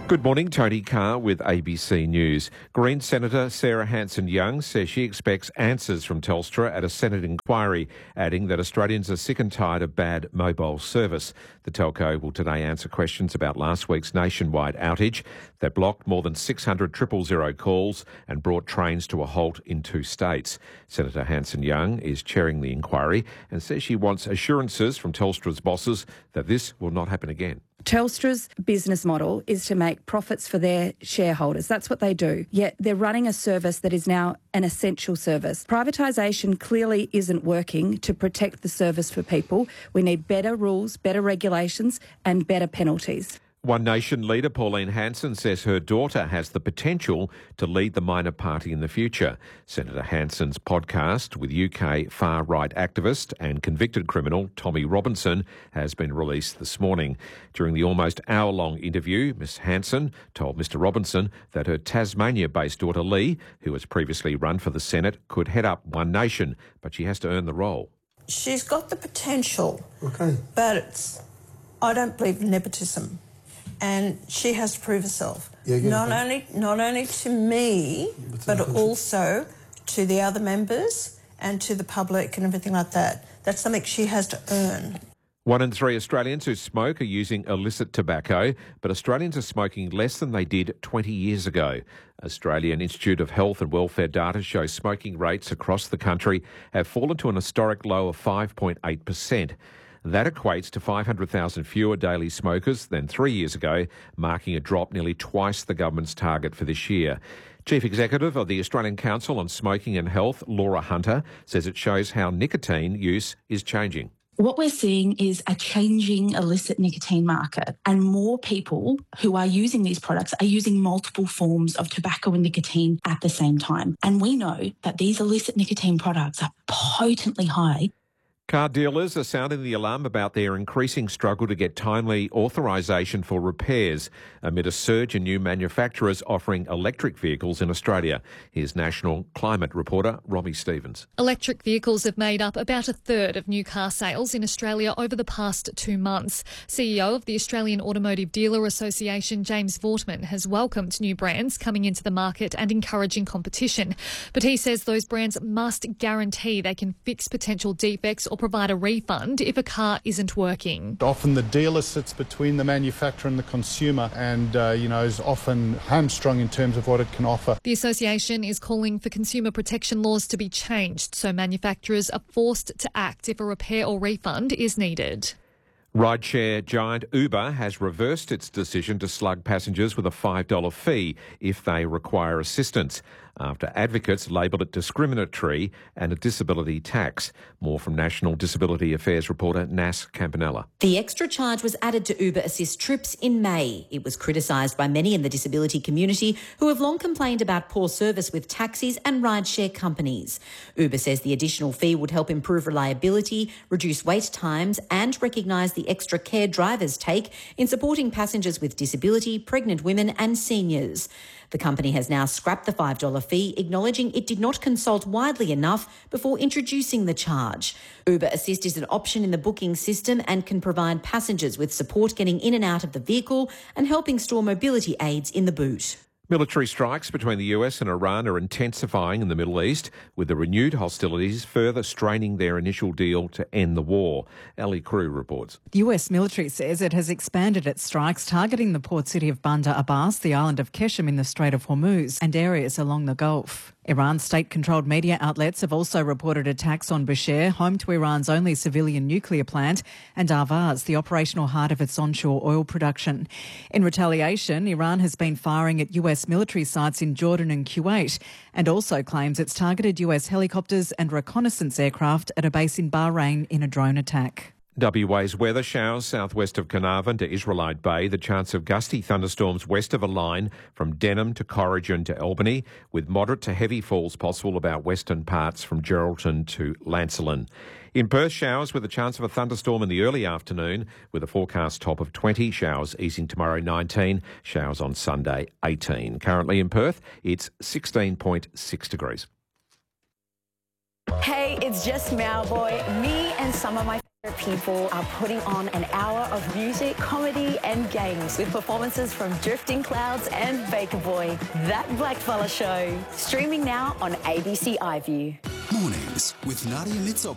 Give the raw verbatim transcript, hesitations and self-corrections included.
Good morning, Tony Carr with A B C News. Green Senator Sarah Hanson-Young says she expects answers from Telstra at a Senate inquiry, adding that Australians are sick and tired of bad mobile service. The telco will today answer questions about last week's nationwide outage that blocked more than six hundred triple zero calls and brought trains to a halt in two states. Senator Hanson-Young is chairing the inquiry and says she wants assurances from Telstra's bosses that this will not happen again. Telstra's business model is to make profits for their shareholders. That's what they do. Yet they're running a service that is now an essential service. Privatisation clearly isn't working to protect the service for people. We need better rules, better regulations and better penalties. One Nation leader Pauline Hanson says her daughter has the potential to lead the minor party in the future. Senator Hanson's podcast with U K far-right activist and convicted criminal Tommy Robinson has been released this morning. During the almost hour-long interview, Miss Hanson told Mr Robinson that her Tasmania-based daughter Lee, who has previously run for the Senate, could head up One Nation, but she has to earn the role. She's got the potential, okay, but it's, I don't believe in nepotism. And she has to prove herself, yeah, yeah, not okay. only not only to me, but also to the other members and to the public and everything like that. That's something she has to earn. One in three Australians who smoke are using illicit tobacco, but Australians are smoking less than they did twenty years ago. Australian Institute of Health and Welfare data shows smoking rates across the country have fallen to an historic low of five point eight percent. That equates to five hundred thousand fewer daily smokers than three years ago, marking a drop nearly twice the government's target for this year. Chief Executive of the Australian Council on Smoking and Health, Laura Hunter, says it shows how nicotine use is changing. What we're seeing is a changing illicit nicotine market, and more people who are using these products are using multiple forms of tobacco and nicotine at the same time. And we know that these illicit nicotine products are potently high. Car dealers are sounding the alarm about their increasing struggle to get timely authorisation for repairs amid a surge in new manufacturers offering electric vehicles in Australia. Here's National Climate reporter Robbie Stevens. Electric vehicles have made up about a third of new car sales in Australia over the past two months. C E O of the Australian Automotive Dealer Association, James Vortman, has welcomed new brands coming into the market and encouraging competition. But he says those brands must guarantee they can fix potential defects or provide a refund if a car isn't working. Often the dealer sits between the manufacturer and the consumer and, uh, you know, is often hamstrung in terms of what it can offer. The association is calling for consumer protection laws to be changed so manufacturers are forced to act if a repair or refund is needed. Rideshare giant Uber has reversed its decision to slug passengers with a five dollars fee if they require assistance, after advocates labelled it discriminatory and a disability tax. More from National Disability Affairs reporter Nas Campanella. The extra charge was added to Uber Assist trips in May. It was criticised by many in the disability community who have long complained about poor service with taxis and rideshare companies. Uber says the additional fee would help improve reliability, reduce wait times and recognise the extra care drivers take in supporting passengers with disability, pregnant women and seniors. The company has now scrapped the five dollars fee, acknowledging it did not consult widely enough before introducing the charge. Uber Assist is an option in the booking system and can provide passengers with support getting in and out of the vehicle and helping store mobility aids in the boot. Military strikes between the U S and Iran are intensifying in the Middle East, with the renewed hostilities further straining their initial deal to end the war. Ali Crew reports. The U S military says it has expanded its strikes targeting the port city of Bandar Abbas, the island of Qeshm in the Strait of Hormuz, and areas along the Gulf. Iran's state-controlled media outlets have also reported attacks on Bushehr, home to Iran's only civilian nuclear plant, and Ahvaz, the operational heart of its onshore oil production. In retaliation, Iran has been firing at U S military sites in Jordan and Kuwait, and also claims it's targeted U S helicopters and reconnaissance aircraft at a base in Bahrain in a drone attack. W A's weather: showers southwest of Carnarvon to Israelite Bay, the chance of gusty thunderstorms west of a line from Denham to Corrigan to Albany, with moderate to heavy falls possible about western parts from Geraldton to Lancelin. In Perth, showers with a chance of a thunderstorm in the early afternoon, with a forecast top of twenty, showers easing tomorrow nineteen, showers on Sunday eighteen. Currently in Perth, it's sixteen point six degrees. Hey, it's just Mauboy, me and some of my People are putting on an hour of music, comedy and games with performances from Drifting Clouds and Baker Boy. That Blackfella Show. Streaming now on A B C iView. Mornings with Nadia Mitsop.